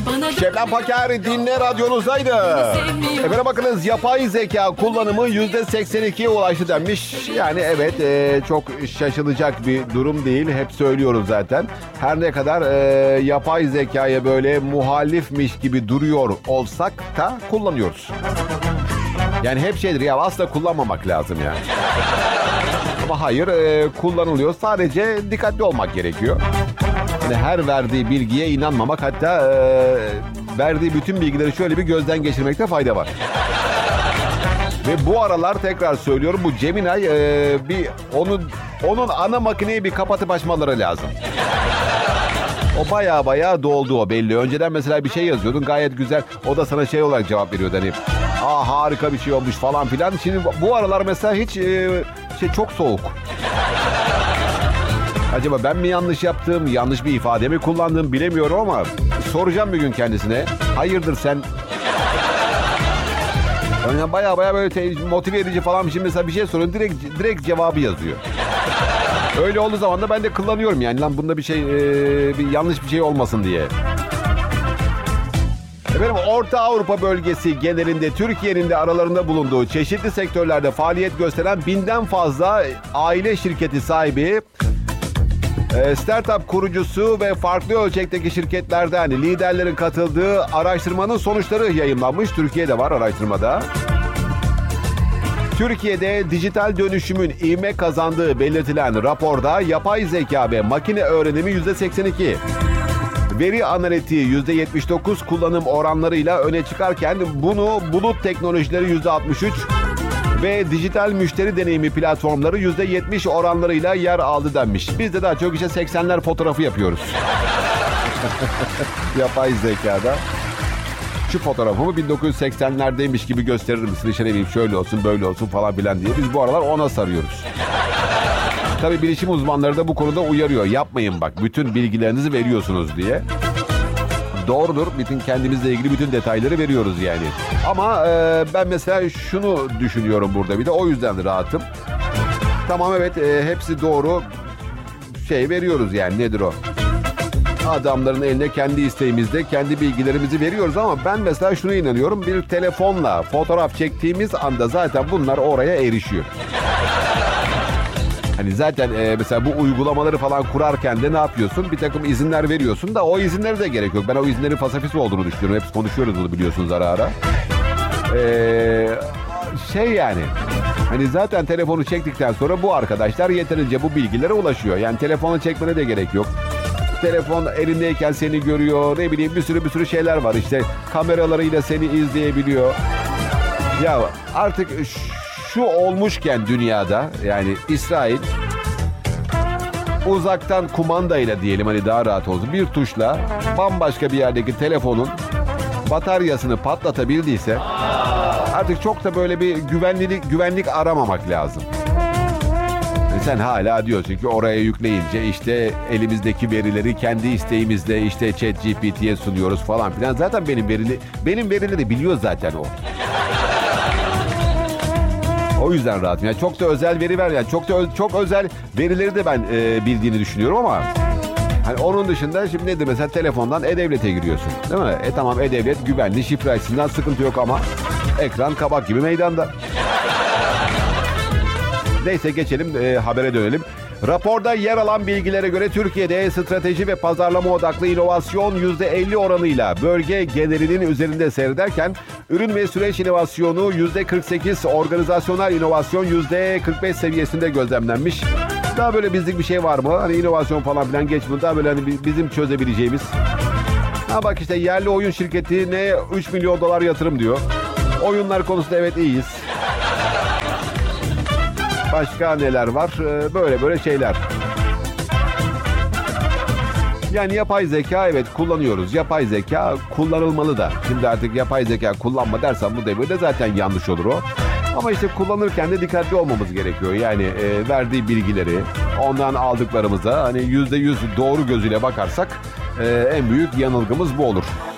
Şebnem Paker dinle radyonuzdaydı. Efendim bakınız, yapay zeka kullanımı %82'ye ulaştı denmiş. Yani evet, çok şaşılacak bir durum değil. Hep söylüyoruz zaten. Her ne kadar yapay zekaya böyle muhalifmiş gibi duruyor olsak da kullanıyoruz. Yani hep şeydir ya, aslında kullanmamak lazım yani. Ama hayır, kullanılıyor. Sadece dikkatli olmak gerekiyor. Yani her verdiği bilgiye inanmamak, hatta verdiği bütün bilgileri şöyle bir gözden geçirmekte fayda var. Ve bu aralar tekrar söylüyorum, bu Gemini bir onun ana makineyi bir kapatıp açmaları lazım. O baya doldu, o belli. Önceden mesela bir şey yazıyordun, gayet güzel. O da sana şey olarak cevap veriyordu hani. Harika bir şey olmuş falan filan. Şimdi bu aralar mesela hiç çok soğuk. Acaba ben mi yanlış yaptım, yanlış bir ifade mi kullandım bilemiyorum ama soracağım bir gün kendisine. Hayırdır sen? Yani baya böyle motive edici falan bir şey, mesela bir şey soruyorum, direkt cevabı yazıyor. Öyle olduğu zaman da ben de kullanıyorum yani, lan bunda bir şey, bir yanlış bir şey olmasın diye. Efendim, Orta Avrupa bölgesi genelinde Türkiye'nin de aralarında bulunduğu çeşitli sektörlerde faaliyet gösteren 1000'den fazla aile şirketi sahibi, startup kurucusu ve farklı ölçekteki şirketlerden liderlerin katıldığı araştırmanın sonuçları yayımlanmış. Türkiye'de var araştırmada. Türkiye'de dijital dönüşümün ivme kazandığı belirtilen raporda yapay zeka ve makine öğrenimi %82, veri analitiği %79 kullanım oranlarıyla öne çıkarken bunu bulut teknolojileri %63 ve dijital müşteri deneyimi platformları %70 oranlarıyla yer aldı denmiş. Biz de daha çok işte 80'ler fotoğrafı yapıyoruz. Yapay zekada. Şu fotoğrafımı 1980'lerdeymiş gibi gösterir misin? İşte ne bileyim, şöyle olsun böyle olsun falan filan diye. Biz bu aralar ona sarıyoruz. Tabii bilişim uzmanları da bu konuda uyarıyor. Yapmayın bak, bütün bilgilerinizi veriyorsunuz diye. Doğrudur. Bütün kendimizle ilgili bütün detayları veriyoruz yani. Ama ben mesela şunu düşünüyorum burada, bir de o yüzden rahatım. Tamam, evet, hepsi doğru. Veriyoruz yani, nedir o? Adamların eline kendi isteğimizde kendi bilgilerimizi veriyoruz ama ben mesela şuna inanıyorum. Bir telefonla fotoğraf çektiğimiz anda zaten bunlar oraya erişiyor. Hani zaten mesela bu uygulamaları falan kurarken de ne yapıyorsun? Bir takım izinler veriyorsun da o izinlere de gerek yok. Ben o izinlerin fasafisi olduğunu düşünüyorum. Hep konuşuyoruz bunu, biliyorsunuz, ara ara. Yani hani zaten telefonu çektikten sonra bu arkadaşlar yeterince bu bilgilere ulaşıyor. Yani telefonu çekmene de gerek yok. Telefon elindeyken seni görüyor. Ne bileyim, bir sürü şeyler var. İşte kameralarıyla seni izleyebiliyor. Ya artık şu olmuşken dünyada, yani İsrail uzaktan kumandayla diyelim, hani daha rahat olsun, bir tuşla bambaşka bir yerdeki telefonun bataryasını patlatabildiyse artık çok da böyle bir güvenlik aramamak lazım. Sen hala diyorsun ki oraya yükleyince işte elimizdeki verileri kendi isteğimizle işte ChatGPT'ye sunuyoruz falan filan. Zaten benim verileri biliyor zaten o. O yüzden rahatım. Yani çok da özel veri ver, yani çok özel verileri de ben bildiğini düşünüyorum ama hani onun dışında şimdi nedir, mesela telefondan E-Devlet'e giriyorsun, değil mi? Tamam, E-Devlet güvenli, şifre açısından sıkıntı yok ama ekran kabak gibi meydanda. Neyse, geçelim, habere dönelim. Raporda yer alan bilgilere göre Türkiye'de strateji ve pazarlama odaklı inovasyon %50 oranıyla bölge genelinin üzerinde seyrederken ürün ve süreç inovasyonu %48, organizasyonel inovasyon %45 seviyesinde gözlemlenmiş. Daha böyle bizlik bir şey var mı? Hani inovasyon falan filan geçmiyor. Daha böyle hani bizim çözebileceğimiz. Ha bak işte, yerli oyun şirketine 3 milyon dolar yatırım diyor. Oyunlar konusunda evet iyiyiz. Başka neler var? Böyle şeyler. Yani yapay zeka, evet, kullanıyoruz. Yapay zeka kullanılmalı da. Şimdi artık yapay zeka kullanma dersen bu devirde zaten yanlış olur o. Ama işte kullanırken de dikkatli olmamız gerekiyor. Yani verdiği bilgileri, ondan aldıklarımıza hani %100 doğru gözüyle bakarsak en büyük yanılgımız bu olur.